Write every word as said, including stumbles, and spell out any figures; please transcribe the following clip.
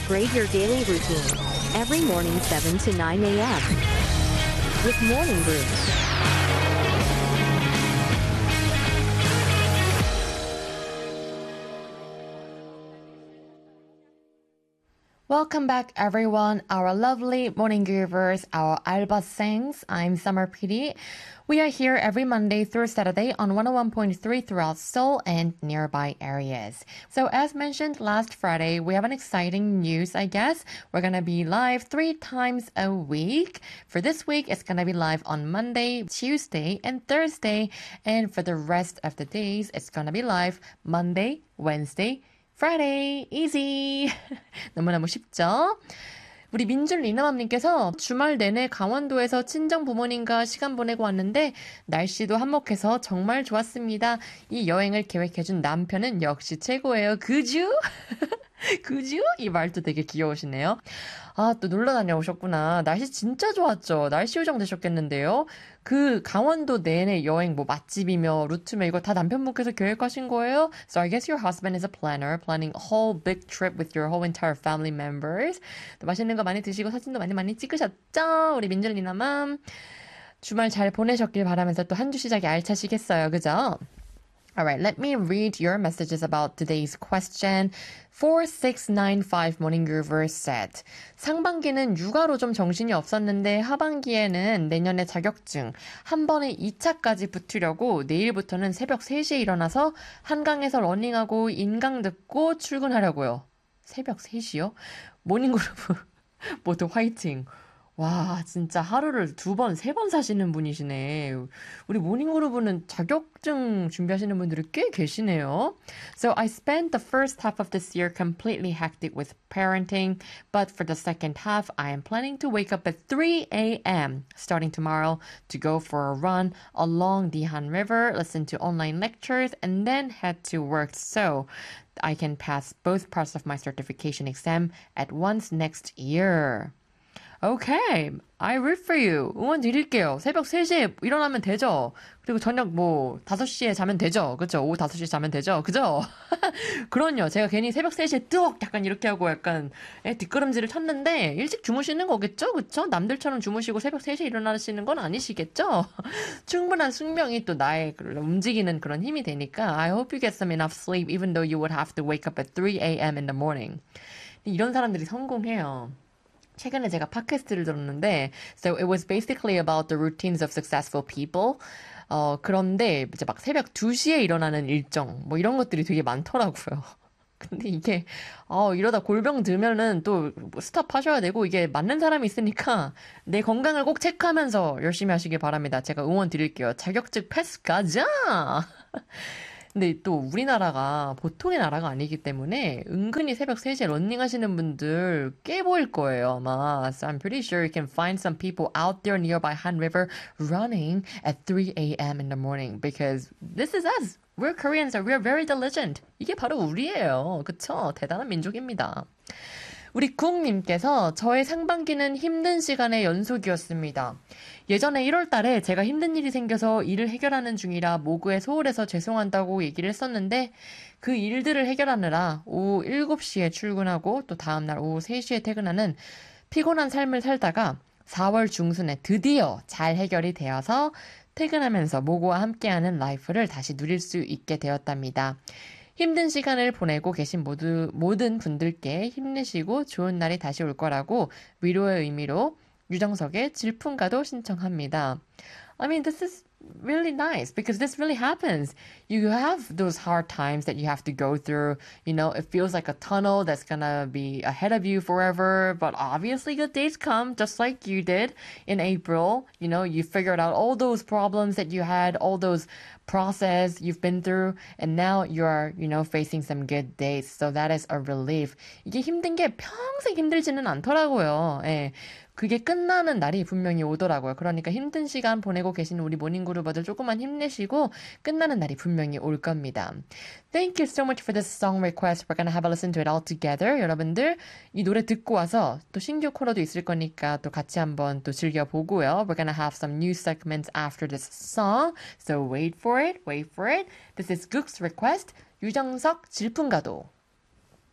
Upgrade your daily routine. Every morning seven to nine a.m. with Morning Brew. Welcome back, everyone. Our lovely morning groovers, our albasangs. I'm Summer P D. We are here every Monday through Saturday on one oh one point three throughout Seoul and nearby areas. So as mentioned last Friday, we have an exciting news, I guess. We're going to be live three times a week. For this week, it's going to be live on Monday, Tuesday, and Thursday. And for the rest of the days, it's going to be live Monday, Wednesday, Friday, easy. 너무너무 쉽죠? 우리 민준 리나맘님께서 주말 내내 강원도에서 친정 부모님과 시간 보내고 왔는데 날씨도 한몫해서 정말 좋았습니다. 이 여행을 계획해준 남편은 역시 최고예요. 그죠? 그죠? 이 말도 되게 귀여우시네요. 아, 또 놀러 다녀오셨구나. 날씨 진짜 좋았죠? 날씨 요정 되셨겠는데요? 그 강원도 내내 여행 뭐 맛집이며 루트며 이거 다 남편분께서 계획하신 거예요? So I guess your husband is a planner, planning a whole big trip with your whole entire family members. 또 맛있는 거 많이 드시고 사진도 많이 많이 찍으셨죠? 우리 민준리나맘. 주말 잘 보내셨길 바라면서 또 한 주 시작이 알차시겠어요. 그죠? Alright, let me read your messages about today's question. four six nine five Morning Groover said, 상반기는 육아로 좀 정신이 없었는데 하반기에는 내년에 자격증 한 번에 이 차까지 붙으려고 내일부터는 새벽 세 시에 일어나서 한강에서 러닝하고 인강 듣고 출근하려고요. 새벽 세 시요? 모닝그루브 모두 화이팅. 와, 진짜 하루를 두 번, 세 번 사시는 분이시네. 우리 모닝그루브는 자격증 준비하시는 분들이 꽤 계시네요. So I spent the first half of this year completely hectic with parenting, but for the second half, I am planning to wake up at three a.m. starting tomorrow to go for a run along the Han River, listen to online lectures, and then head to work so I can pass both parts of my certification exam at once next year. Okay, I root for you. 응원 드릴게요. 새벽 세 시에 일어나면 되죠? 그리고 저녁 뭐 다섯 시에 자면 되죠? 그죠? 오후 다섯 시에 자면 되죠? 그죠? 그럼요. 제가 괜히 새벽 세 시에 뚝 약간 이렇게 하고 약간 에, 뒷걸음질을 쳤는데 일찍 주무시는 거겠죠? 그쵸? 남들처럼 주무시고 새벽 세 시에 일어나시는 건 아니시겠죠? 충분한 숙명이 또 나의 움직이는 그런 힘이 되니까 I hope you get some enough sleep even though you would have to wake up at three a.m. in the morning. 이런 사람들이 성공해요. 최근에 제가 팟캐스트를 들었는데 So it was basically about the routines of successful people. 어, 그런데 이제 막 새벽 두 시에 일어나는 일정 뭐 이런 것들이 되게 많더라고요. 근데 이게 어, 이러다 골병 들면은 또 스탑 하셔야 되고 이게 맞는 사람이 있으니까 내 건강을 꼭 체크하면서 열심히 하시길 바랍니다. 제가 응원 드릴게요. 자격증 패스 가자! 근데 또 우리나라가 보통의 나라가 아니기 때문에 은근히 새벽 세 시에 러닝하시는 분들 꽤 보일 거예요, 아마. So I'm pretty sure you can find some people out there nearby Han River running at three a.m. in the morning because this is us. We're Koreans and we're very diligent. 이게 바로 우리예요. 그쵸? 대단한 민족입니다. 우리 구웅님께서 저의 상반기는 힘든 시간의 연속이었습니다. 예전에 일월 달에 제가 힘든 일이 생겨서 일을 해결하는 중이라 모구에 소홀해서 죄송한다고 얘기를 했었는데 그 일들을 해결하느라 오후 일곱 시에 출근하고 또 다음날 오후 세 시에 퇴근하는 피곤한 삶을 살다가 사월 중순에 드디어 잘 해결이 되어서 퇴근하면서 모구와 함께하는 라이프를 다시 누릴 수 있게 되었답니다. 힘든 시간을 보내고 계신 모두, 모든 분들께 힘내시고 좋은 날이 다시 올 거라고 위로의 의미로 유정석의 질풍가도 신청합니다. I mean, this is really nice because this really happens. You have those hard times that you have to go through. You know, it feels like a tunnel that's gonna be ahead of you forever. But obviously good days come just like you did in April. You know, you figured out all those problems that you had, all those process you've been through. And now you're, you know, facing some good days. So that is a relief. 이게 힘든 게 평생 힘들지는 않더라고요. 예. 그게 끝나는 날이 분명히 오더라고요. 그러니까 힘든 시간 보내고 계신 우리 모닝그루버들 조금만 힘내시고 끝나는 날이 분명히 올 겁니다. Thank you so much for this song request. We're gonna have a listen to it all together. 여러분들 이 노래 듣고 와서 또 신규 코너도 있을 거니까 또 같이 한번 또 즐겨보고요. We're gonna have some new segments after this song. So wait for it, wait for it. This is Gook's request. 유정석 질풍가도.